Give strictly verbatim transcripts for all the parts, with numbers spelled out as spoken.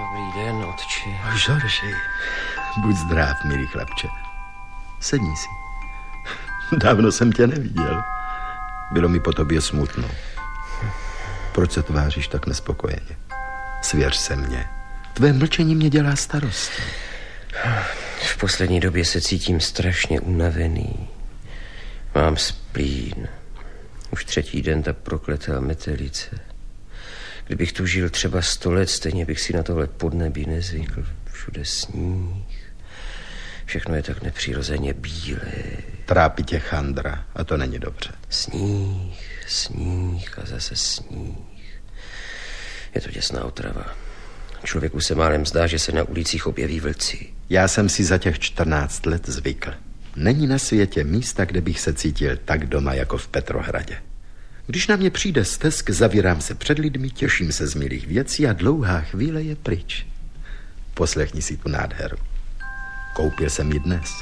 Dobrý den, otče. Žorži, buď zdrav, milý chlapče. Sedni si. Dávno jsem tě neviděl. Bylo mi po tobě smutno. Proč se tváříš tak nespokojeně? Svěř se mně. Tvé mlčení mě dělá starosti. V poslední době se cítím strašně unavený. Mám splín. Už třetí den ta prokletá metelice. Kdybych tu žil třeba sto let, stejně bych si na tohle podnebí nezvykl. Všude sníh. Všechno je tak nepřirozeně bílé. Trápí tě chandra a to není dobře. Sníh, sníh a zase sníh. Je to děsná otrava. Člověku se málem zdá, že se na ulicích objeví vlci. Já jsem si za těch čtrnáct let zvykl. Není na světě místa, kde bych se cítil tak doma jako v Petrohradě. Když na mě přijde stesk, zavírám se před lidmi, těším se z milých věcí a dlouhá chvíle je pryč. Poslechni si tu nádheru. Koupil jsem ji dnes.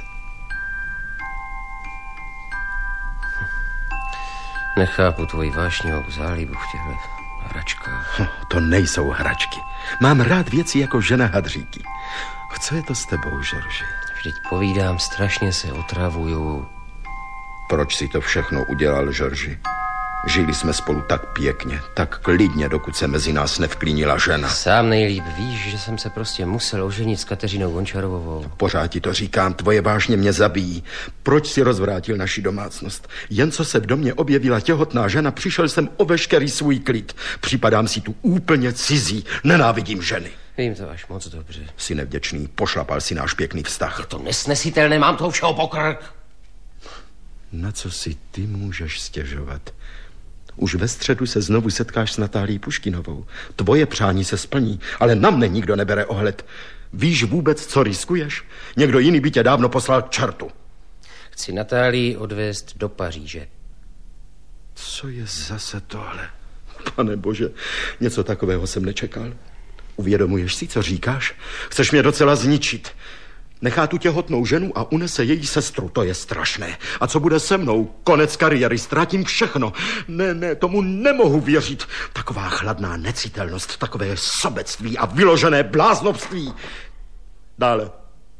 Nechápu tvoji vášnivou zálibu v těchto hračkách. To nejsou hračky. Mám rád věci jako žena hadříky. Co je to s tebou, Žorži? Vždyť povídám, strašně se otravuju. Proč si to všechno udělal, Žorži? Žili jsme spolu tak pěkně, tak klidně, dokud se mezi nás nevklínila žena. Sám nejlíp víš, že jsem se prostě musel oženit s Kateřinou Gončarovou. Pořád ti to říkám, tvoje vážně mě zabíjí. Proč si rozvrátil naši domácnost? Jen co se v domě objevila těhotná žena, přišel jsem o veškerý svůj klid. Připadám si tu úplně cizí, nenávidím ženy. Vím to až moc dobře. Jsi nevděčný, pošlapal si náš pěkný vztah. Je to nesnesitelné, mám toho všeho pokrk. Na co si ty můžeš stěžovat? Už ve středu se znovu setkáš s Natálí Puškinovou. Tvoje přání se splní, ale na mne nikdo nebere ohled. Víš vůbec, co riskuješ? Někdo jiný by tě dávno poslal k čertu. Chci Natálii odvést do Paříže. Co je zase tohle? Pane bože, něco takového jsem nečekal. Uvědomuješ si, co říkáš? Chceš mě docela zničit. Nechá tu těhotnou ženu a unese její sestru, to je strašné. A co bude se mnou? Konec kariéry, ztratím všechno. Ne, ne, tomu nemohu věřit. Taková chladná necitelnost, takové sobectví a vyložené bláznoství. Dále.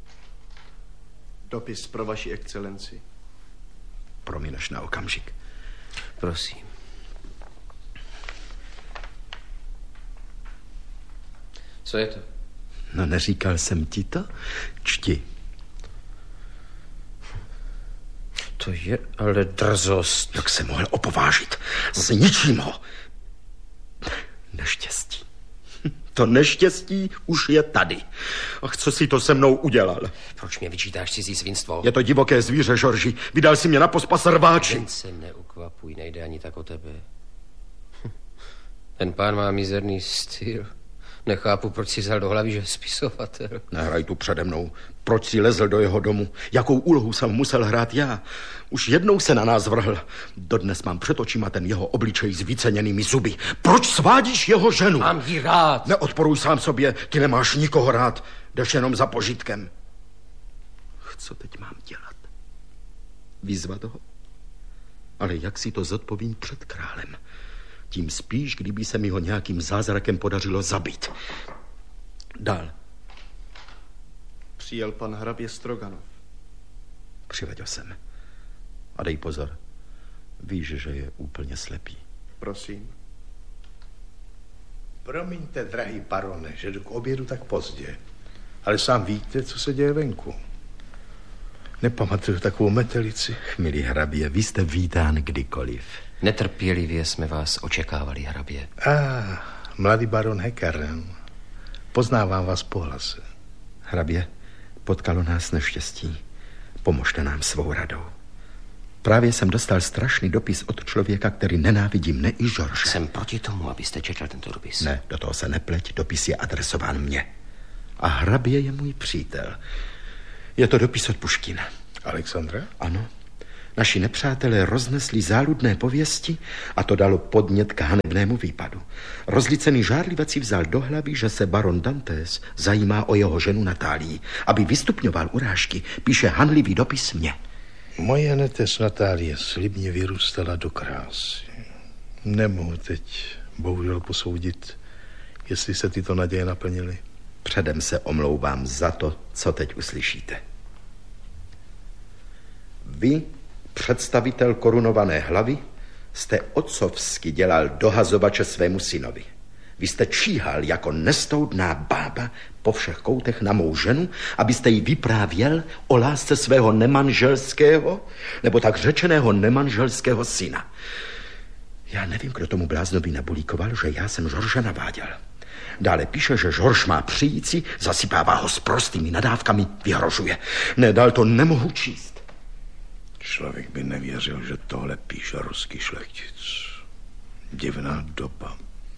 Dopis pro vaši excelenci. Promineš na okamžik. Prosím. Co je to? No, neříkal jsem ti to? Čti. To je ale drzost. Jak se mohl opovážit? Zničím ho. Neštěstí. To neštěstí už je tady. Ach, co si to se mnou udělal? Proč mě vyčítáš cizí svinstvo? Je to divoké zvíře, Žorži. Vydal si mě na pospas rváči. Jen se neukvapuj, nejde ani tak o tebe. Ten pán má mizerný styl. Nechápu, proč si vzal do hlavy, že je spisovatel. Nehraj tu přede mnou. Proč si lezl do jeho domu? Jakou úlohu jsem musel hrát já? Už jednou se na nás vrhl. Dodnes mám před očima ten jeho obličej s vyceněnými zuby. Proč svádíš jeho ženu? Mám ji rád. Neodporuj sám sobě, ty nemáš nikoho rád. Jdeš jenom za požitkem. Co teď mám dělat? Vyzvat ho? Ale jak si to zodpovím před králem? Tím spíš, kdyby se mi ho nějakým zázrakem podařilo zabít. Dál. Přijel pan hrabě Stroganov. Přivedl jsem. A dej pozor. Víš, že je úplně slepý. Prosím. Promiňte, drahý barone, že jdu k obědu tak pozdě. Ale sám víte, co se děje venku. Nepamatuju takovou metelici. Milý hrabě, vy jste vítán kdykoliv. Netrpělivě jsme vás očekávali, hrabě. A, ah, mladý baron Hecker. Poznávám vás po hlase. Hrabě, potkalo nás neštěstí. Pomožte nám svou radou. Právě jsem dostal strašný dopis od člověka, který nenávidí mne i Žorže. Jsem proti tomu, abyste četl tento dopis. Ne, do toho se nepleť, dopis je adresován mně. A hrabě je můj přítel. Je to dopis od Puškina. Alexandra? Ano. Naši nepřátelé roznesli záludné pověsti a to dalo podnět k hanebnému výpadu. Rozlicený žárlivec si vzal do hlavy, že se baron Dantes zajímá o jeho ženu Natálii. Aby vystupňoval urážky, píše hanlivý dopis mně. Moje netes Natálie slibně vyrůstala do krásy. Nemohu teď bohužel posoudit, jestli se tyto naděje naplnily. Předem se omlouvám za to, co teď uslyšíte. Vy, představitel korunované hlavy, jste otcovsky dělal dohazovače svému synovi. Vy jste číhal jako nestoudná bába po všech koutech na mou ženu, abyste jí vyprávěl o lásce svého nemanželského, nebo tak řečeného nemanželského syna. Já nevím, kdo tomu bláznovi nabulíkoval, že já jsem Žorža naváděl. Dále píše, že Žorž má přijíci, zasypává ho s prostými nadávkami, vyhrožuje. Ne, dál to nemohu číst. Člověk by nevěřil, že tohle píše ruský šlechtic. Divná doba.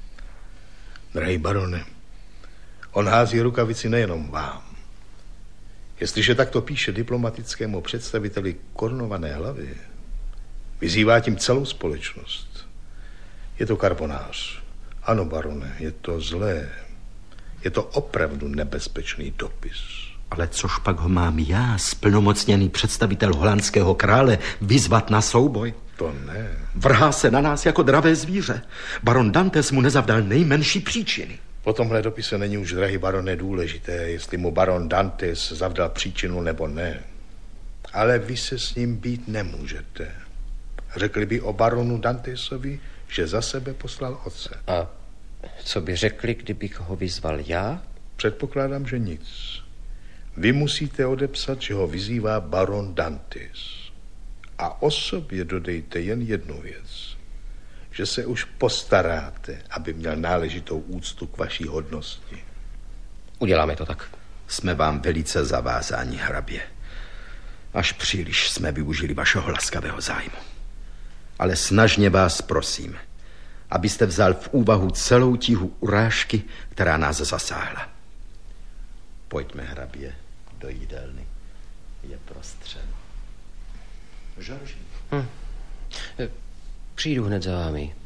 Drahý barone, on hází rukavici nejenom vám. Jestliže takto píše diplomatickému představiteli korunované hlavy, vyzývá tím celou společnost. Je to karbonář. Ano, barone, je to zlé. Je to opravdu nebezpečný dopis. Ale což pak ho mám já, splnomocněný představitel holandského krále, vyzvat na souboj? To ne. Vrhá se na nás jako dravé zvíře. Baron Dantes mu nezavdal nejmenší příčiny. Po tomhle dopise není už, drahý barone, důležité, jestli mu baron Dantes zavdal příčinu nebo ne. Ale vy se s ním být nemůžete. Řekli by o baronu Dantesovi, že za sebe poslal otce. A co by řekli, kdybych ho vyzval já? Předpokládám, že nic. Vy musíte odepsat, že ho vyzývá baron Dantes. A o sobě dodejte jen jednu věc. Že se už postaráte, aby měl náležitou úctu k vaší hodnosti. Uděláme to tak. Jsme vám velice zavázáni, hrabě. Až příliš jsme využili vašeho laskavého zájmu. Ale snažně vás prosím, abyste vzal v úvahu celou tíhu urážky, která nás zasáhla. Pojďme, hrabě, do jídelny. Je prostřeno. Žorži. Hm. Přijdu hned za vámi.